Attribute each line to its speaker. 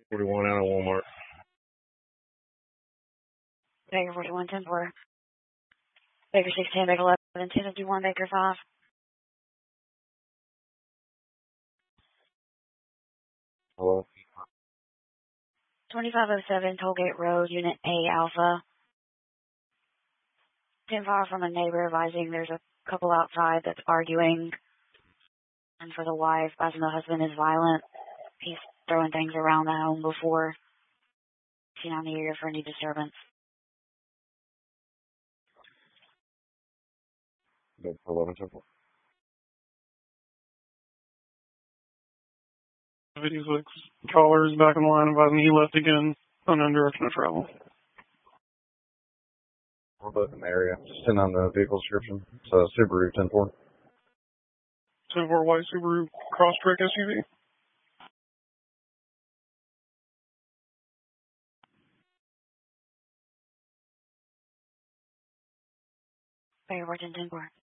Speaker 1: 41 out of Walmart.
Speaker 2: Baker 41, 10 4. Baker 610, Baker 11, 1051, Baker 5.
Speaker 1: Hello?
Speaker 2: 2507, Tollgate Road, Unit A Alpha. 10-5 from a neighbor advising there's a couple outside that's arguing. And for the wife, advising the husband is violent. He's throwing things around the home before. Seen on the area for any disturbance.
Speaker 1: Baker 11, 10 4.
Speaker 3: 56 caller is back in the line advising he left again, unknown direction of travel.
Speaker 1: We're both in the area. Just send on the vehicle description. It's a Subaru 10 4.
Speaker 3: 10-4 white Subaru Crosstrek SUV.
Speaker 2: Baker 10 4.